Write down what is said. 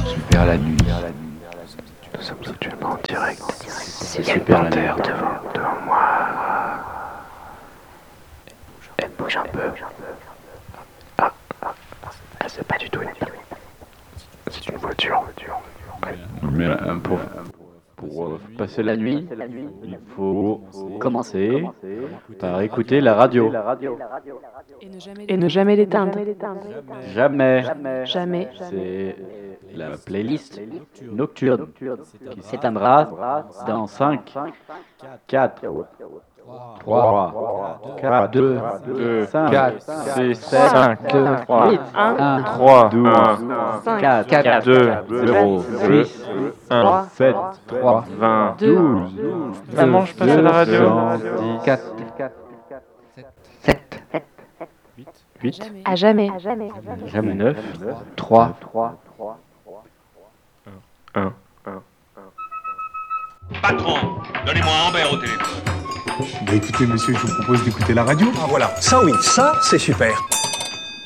Super la nuit. Nous sommes actuellement en direct. C'est super la terre devant moi. Elle bouge un peu. Ah, c'est pas du tout une. C'est une voiture. Mais pour passer la nuit, il faut commencer par écouter la radio. Et ne jamais l'éteindre. Jamais. Jamais. C'est la playlist nocturne qui s'éteindra dans 5, 4, 3, 2, 5, 4, 6, 7, 5, 3, 8, 1, 3, 12, 4, 4, 2, 0, 6, 1, 7, 3, 20, 2, 12, Maman, je passe à la radio. 4, 7, 8, à jamais. jamais 9, 3, 1. Patron, donnez-moi Amber au téléphone. Bah écoutez monsieur, je vous propose d'écouter la radio. Ah voilà, ça oui, ça c'est super.